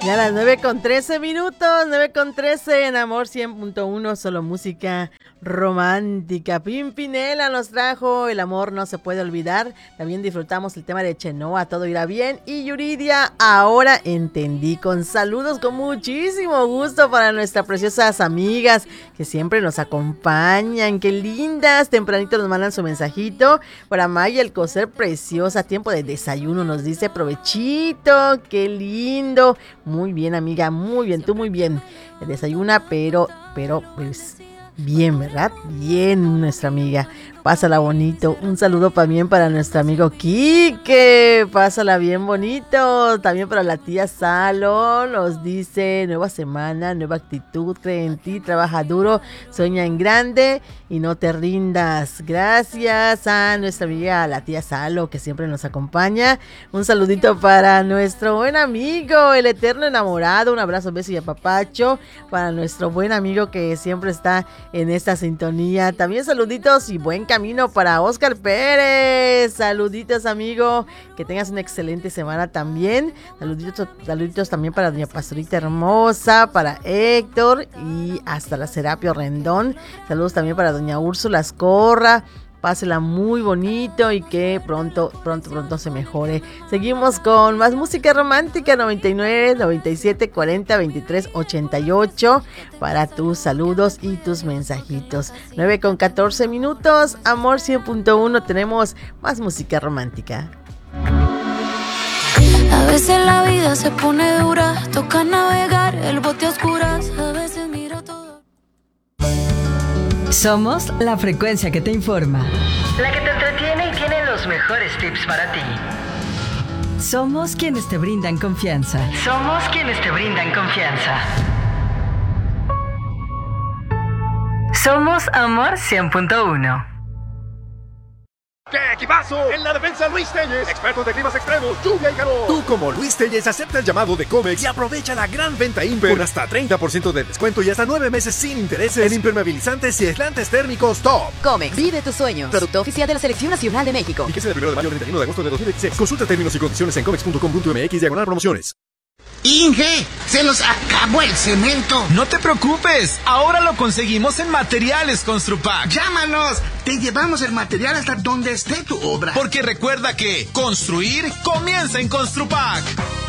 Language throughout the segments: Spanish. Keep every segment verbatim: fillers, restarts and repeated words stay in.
Ya a las nueve con trece minutos, nueve con trece en Amor cien punto uno, solo música romántica. Pimpinela nos trajo El amor no se puede olvidar. También disfrutamos el tema de Chenoa, Todo irá bien. Y Yuridia, Ahora entendí. Con saludos con muchísimo gusto para nuestras preciosas amigas que siempre nos acompañan. Qué lindas, tempranito nos mandan su mensajito. Para Maya El Coser, preciosa, tiempo de desayuno, nos dice provechito. Qué lindo. Muy bien, amiga, muy bien, tú muy bien. Desayuna, pero, pero, pues, bien, ¿verdad? Bien, nuestra amiga. Pásala bonito. Un saludo también para nuestro amigo Quique. Pásala bien bonito. También para la tía Salo. Nos dice, nueva semana, nueva actitud. Cree en ti, trabaja duro, sueña en grande y no te rindas. Gracias a nuestra amiga, la tía Salo, que siempre nos acompaña. Un saludito para nuestro buen amigo, el eterno enamorado. Un abrazo, beso y apapacho para nuestro buen amigo que siempre está en esta sintonía. También saluditos y buen camino para Oscar Pérez. Saluditos, amigo. Que tengas una excelente semana también. Saluditos, saluditos también para doña Pastorita Hermosa, para Héctor y hasta la Serapio Rendón. Saludos también para doña Úrsula Ascorra. Pásela muy bonito y que pronto, pronto, pronto se mejore. Seguimos con más música romántica. Noventa y nueve, noventa y siete, cuarenta, veintitrés, ochenta y ocho para tus saludos y tus mensajitos. Nueve con catorce minutos. Amor cien punto uno. Tenemos más música romántica. A veces la vida se pone dura, toca navegar el bote a oscuras. A veces miro todo. Somos la frecuencia que te informa, la que te entretiene y tiene los mejores tips para ti. Somos quienes te brindan confianza. Somos quienes te brindan confianza. Somos Amor cien punto uno. ¡Qué equipazo! En la defensa, Luis Telles, expertos de climas extremos, lluvia y calor. Tú, como Luis Telles, acepta el llamado de Comex y aprovecha la gran venta Imper con hasta treinta por ciento de descuento y hasta nueve meses sin intereses en impermeabilizantes y aislantes térmicos top. Comex, vive tus sueños. Producto oficial de la Selección Nacional de México. Y que sea del primero de mayo al treinta y uno de agosto de dos mil veintiséis. Consulta términos y condiciones en comex punto com punto m x diagonal promociones. Inge, se nos acabó el cemento. No te preocupes, ahora lo conseguimos en Materiales Construpac. Llámanos, te llevamos el material hasta donde esté tu obra. Porque recuerda que construir comienza en Construpac.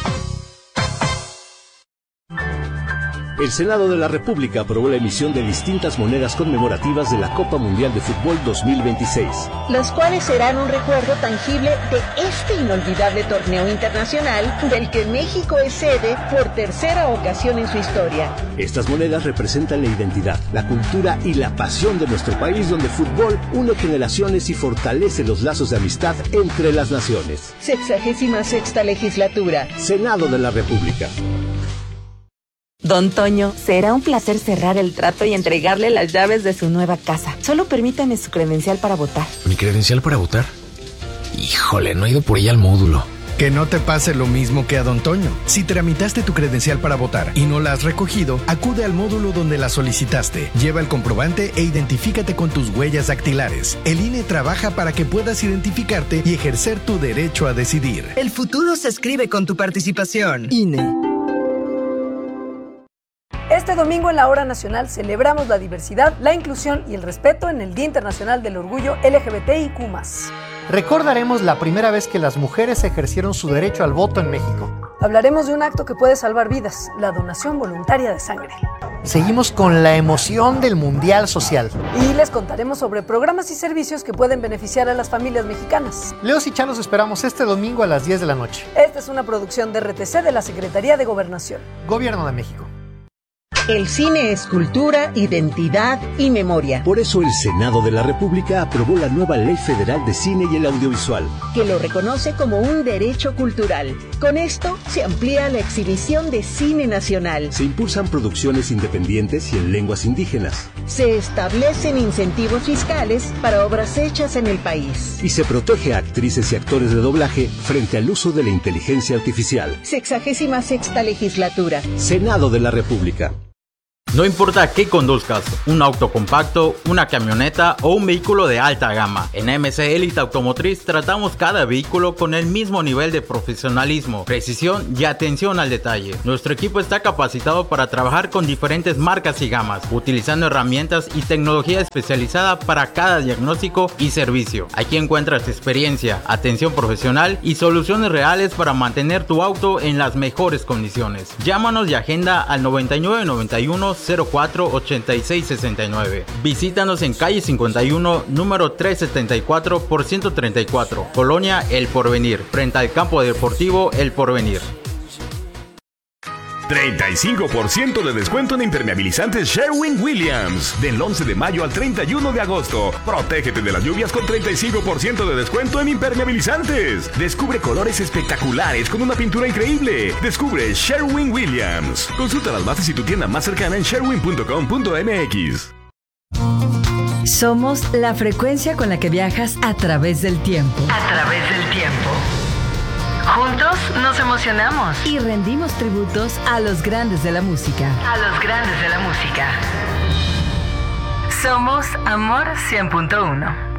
El Senado de la República aprobó la emisión de distintas monedas conmemorativas de la Copa Mundial de Fútbol dos mil veintiséis. Las cuales serán un recuerdo tangible de este inolvidable torneo internacional del que México es sede por tercera ocasión en su historia. Estas monedas representan la identidad, la cultura y la pasión de nuestro país, donde el fútbol une generaciones y fortalece los lazos de amistad entre las naciones. Sexagésima sexta legislatura. Senado de la República. Don Toño, será un placer cerrar el trato y entregarle las llaves de su nueva casa. Solo permítame su credencial para votar. ¿Mi credencial para votar? Híjole, no he ido por ella al módulo. Que no te pase lo mismo que a Don Toño. Si tramitaste tu credencial para votar y no la has recogido, acude al módulo donde la solicitaste. Lleva el comprobante e identifícate con tus huellas dactilares. El I N E trabaja para que puedas identificarte y ejercer tu derecho a decidir. El futuro se escribe con tu participación. I N E. Este domingo en la Hora Nacional celebramos la diversidad, la inclusión y el respeto en el Día Internacional del Orgullo L G B T I Q más. Recordaremos la primera vez que las mujeres ejercieron su derecho al voto en México. Hablaremos de un acto que puede salvar vidas, la donación voluntaria de sangre. Seguimos con la emoción del Mundial Social. Y les contaremos sobre programas y servicios que pueden beneficiar a las familias mexicanas. Leos y Chan los esperamos este domingo a las diez de la noche. Esta es una producción de R T C de la Secretaría de Gobernación. Gobierno de México. El cine es cultura, identidad y memoria. Por eso el Senado de la República aprobó la nueva Ley Federal de Cine y el Audiovisual, que lo reconoce como un derecho cultural. Con esto se amplía la exhibición de cine nacional. Se impulsan producciones independientes y en lenguas indígenas. Se establecen incentivos fiscales para obras hechas en el país. Y se protege a actrices y actores de doblaje frente al uso de la inteligencia artificial. Sexagésima sexta legislatura. Senado de la República. No importa qué conduzcas, un auto compacto, una camioneta o un vehículo de alta gama. En M C Elite Automotriz tratamos cada vehículo con el mismo nivel de profesionalismo, precisión y atención al detalle. Nuestro equipo está capacitado para trabajar con diferentes marcas y gamas, utilizando herramientas y tecnología especializada para cada diagnóstico y servicio. Aquí encuentras experiencia, atención profesional y soluciones reales para mantener tu auto en las mejores condiciones. Llámanos y agenda al noventa y nueve noventa y uno cero cuatro ochenta y seis sesenta y nueve. Visítanos en calle cincuenta y uno, número trescientos setenta y cuatro por ciento treinta y cuatro, Colonia El Porvenir, frente al campo deportivo El Porvenir. treinta y cinco por ciento de descuento en impermeabilizantes Sherwin-Williams. Del once de mayo al treinta y uno de agosto. Protégete de las lluvias con treinta y cinco por ciento de descuento en impermeabilizantes. Descubre colores espectaculares con una pintura increíble. Descubre Sherwin-Williams. Consulta las bases y tu tienda más cercana en sherwin punto com punto m x. Somos la frecuencia con la que viajas a través del tiempo. A través del tiempo. Juntos nos emocionamos. Y rendimos tributos a los grandes de la música. A los grandes de la música. Somos Amor cien punto uno.